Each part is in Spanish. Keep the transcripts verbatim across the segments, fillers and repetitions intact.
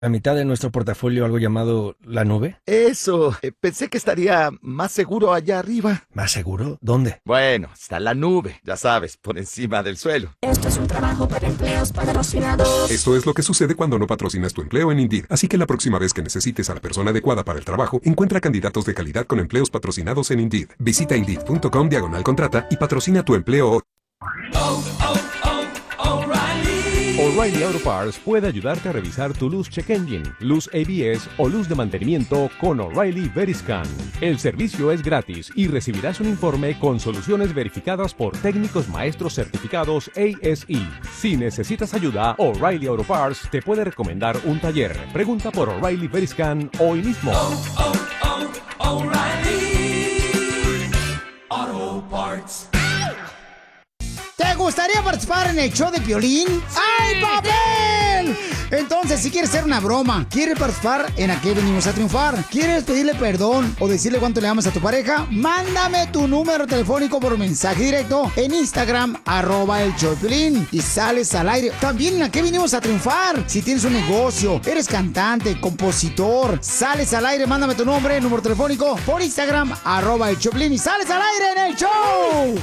la mitad de nuestro portafolio algo llamado la nube? Eso, eh, pensé que estaría más seguro allá arriba. ¿Más seguro? ¿Dónde? Bueno, está la nube, ya sabes, por encima del suelo. Esto es un trabajo para empleos patrocinados. Esto es lo que sucede cuando no patrocinas tu empleo en Indeed. Así que la próxima vez que necesites a la persona adecuada para el trabajo, encuentra candidatos de calidad con empleos patrocinados en Indeed. Visita Indeed.com diagonal contrata y patrocina tu empleo hoy. Oh, oh, oh, O'Reilly. O'Reilly Auto Parts puede ayudarte a revisar tu luz check engine, luz A B S o luz de mantenimiento con O'Reilly Veriscan. El servicio es gratis y recibirás un informe con soluciones verificadas por técnicos maestros certificados A S E. Si necesitas ayuda, O'Reilly Auto Parts te puede recomendar un taller. Pregunta por O'Reilly Veriscan hoy mismo. Oh, oh, oh, O'Reilly Auto Parts. ¿Te gustaría participar en el show de Piolín? ¡Ay, papel! Entonces, si quieres hacer una broma, quieres participar en ¿A qué venimos a triunfar? ¿Quieres pedirle perdón o decirle cuánto le amas a tu pareja? Mándame tu número telefónico por mensaje directo en Instagram, arroba el show de Piolín, y sales al aire. También en ¿A qué venimos a triunfar? Si tienes un negocio, eres cantante, compositor, sales al aire, mándame tu nombre, número telefónico por Instagram, arroba el show de Piolín, y sales al aire en el show.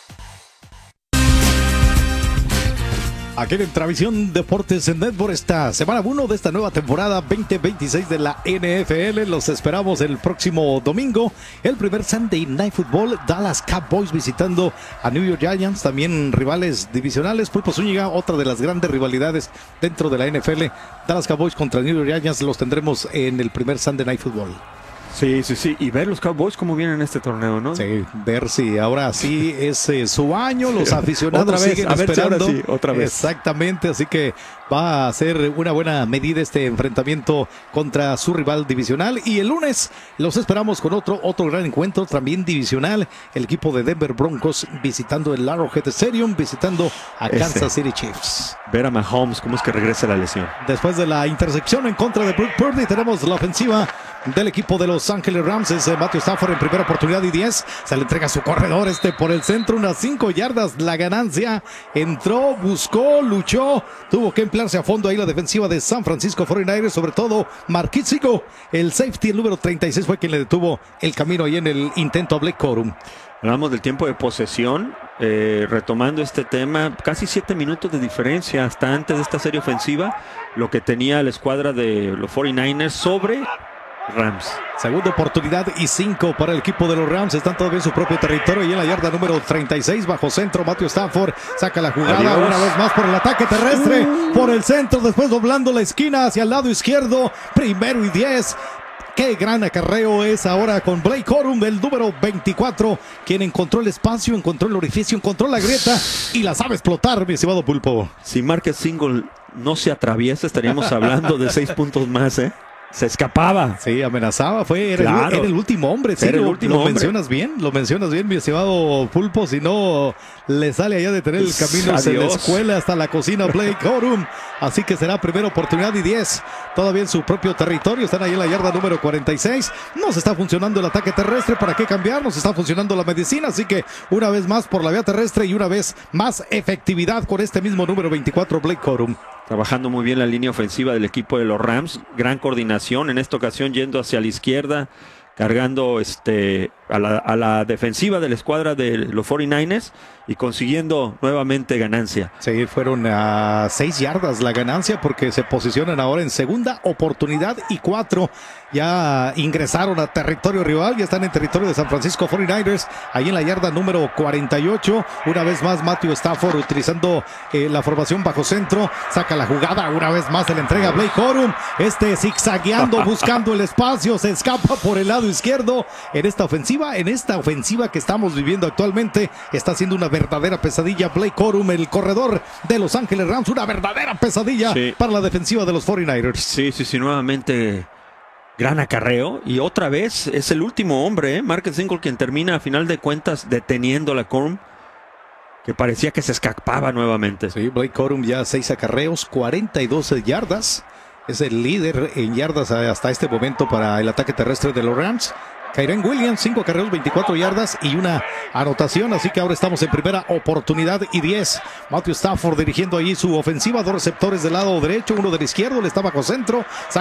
Aquí en Travisión Deportes en Network, esta semana uno de esta nueva temporada veinte veintiséis de la N F L. Los esperamos el próximo domingo. El primer Sunday Night Football, Dallas Cowboys visitando a New York Giants, también rivales divisionales. Pulpo Zúñiga, otra de las grandes rivalidades dentro de la N F L. Dallas Cowboys contra New York Giants, los tendremos en el primer Sunday Night Football. Sí, sí, sí. Y ver los Cowboys cómo vienen en este torneo, ¿no? Sí, ver si ahora sí es eh, su año. Los aficionados otra vez, siguen a ver esperando. Si ahora sí, otra vez. Exactamente, así que va a ser una buena medida este enfrentamiento contra su rival divisional. Y el lunes los esperamos con otro, otro gran encuentro también divisional. El equipo de Denver Broncos visitando el Arrowhead Stadium, visitando a Ese. Kansas City Chiefs. Ver a Mahomes, cómo es que regresa la lesión. Después de la intersección en contra de Brock Purdy, tenemos la ofensiva del equipo de Los Ángeles Rams. Es Matthew Stafford en primera oportunidad y diez. Se le entrega a su corredor este por el centro, unas cinco yardas la ganancia. Entró, buscó, luchó, tuvo que emplearse a fondo ahí la defensiva de San Francisco cuarenta y nueve, sobre todo Marquise Sigo, el safety, el número treinta y seis, fue quien le detuvo el camino ahí en el intento a Blake Corum. Hablamos del tiempo de posesión, eh, retomando este tema, casi siete minutos de diferencia hasta antes de esta serie ofensiva, lo que tenía la escuadra de los cuarenta y nueve sobre Rams. Segunda oportunidad y cinco para el equipo de los Rams. Están todavía en su propio territorio y en la yarda número treinta y seis bajo centro. Matthew Stafford saca la jugada. Adiós. Una vez más por el ataque terrestre, uh. por el centro, después doblando la esquina hacia el lado izquierdo. Primero y diez. Qué gran acarreo es ahora con Blake Corum, el número veinticuatro, quien encontró el espacio, encontró el orificio, encontró la grieta y la sabe explotar, mi estimado Pulpo. Si Marquez Single no se atraviesa, estaríamos hablando de seis puntos más, ¿eh? Se escapaba. Sí, amenazaba. Fue, era, claro. el, era el último hombre. Sí, era el lo, último lo hombre. mencionas bien, lo mencionas bien, mi estimado Pulpo. Si no, le sale allá de tener el camino desde la escuela hasta la cocina Blake Corum. Así que será primera oportunidad y diez. Todavía en su propio territorio. Están ahí en la yarda número cuarenta y seis. Nos está funcionando el ataque terrestre. ¿Para qué cambiar? Nos está funcionando la medicina. Así que una vez más por la vía terrestre y una vez más efectividad con este mismo número veinticuatro, Blake Corum. Trabajando muy bien la línea ofensiva del equipo de los Rams. Gran coordinación, en esta ocasión yendo hacia la izquierda, cargando este, a, la, a la defensiva de la escuadra de los cuarenta y nueve y consiguiendo nuevamente ganancia. Sí, fueron a seis yardas la ganancia porque se posicionan ahora en segunda oportunidad y cuatro. Ya ingresaron a territorio rival, ya están en territorio de San Francisco cuarenta y nueve ers, ahí en la yarda número cuarenta y ocho. Una vez más Matthew Stafford utilizando eh, la formación bajo centro, saca la jugada, una vez más se le entrega a Blake Corum, este zigzagueando, buscando el espacio, se escapa por el lado izquierdo. En esta ofensiva, en esta ofensiva que estamos viviendo actualmente, está siendo una verdadera pesadilla Blake Corum, el corredor de Los Ángeles Rams, una verdadera pesadilla sí. para la defensiva de los cuarenta y nueve ers. Sí, sí, sí, nuevamente gran acarreo y otra vez es el último hombre, ¿eh? Marquez Single, quien termina a final de cuentas deteniendo a la Corum, que parecía que se escapaba nuevamente. Sí, Blake Corum ya seis acarreos, cuarenta y dos yardas. Es el líder en yardas hasta este momento para el ataque terrestre de los Rams. Kyren Williams, cinco carreros, veinticuatro yardas y una anotación. Así que ahora estamos en primera oportunidad y diez. Matthew Stafford dirigiendo allí su ofensiva. Dos receptores del lado derecho, uno del izquierdo. Le está bajo centro.